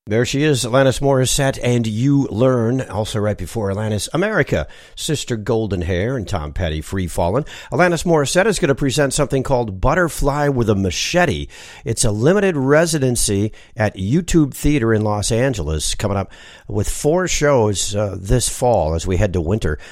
There she is, Alanis Morissette, and You Learn. Also right before Alanis, America, Sister Golden Hair, and Tom Petty, Free Fallin'. Alanis Morissette is going to present something called Butterfly with a Machete. It's a limited residency at YouTube Theater in Los Angeles, coming up with 4 shows this fall as we head to winter.